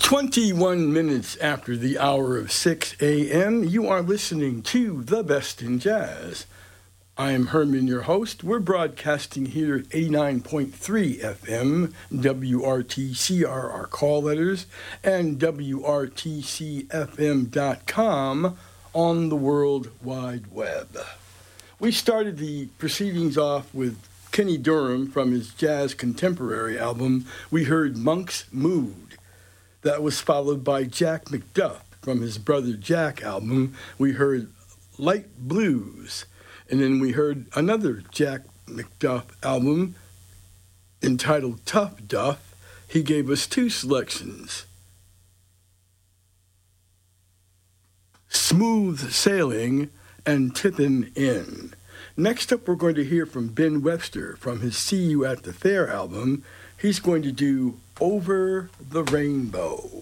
21 minutes after the hour of 6 a.m., you are listening to The Best in Jazz. I am Herman, your host. We're broadcasting here at 89.3 FM, WRTC are our call letters, and WRTCFM.com on the World Wide Web. We started the proceedings off with Kenny Dorham from his Jazz Contemporary album. We heard Monk's Mood. That was followed by Jack McDuff from his Brother Jack album. We heard Light Blues. And then we heard another Jack McDuff album entitled Tough Duff. He gave us two selections: Smooth Sailing and Tippin' In. Next up, we're going to hear from Ben Webster from his See You at the Fair album. He's going to do Over the Rainbow.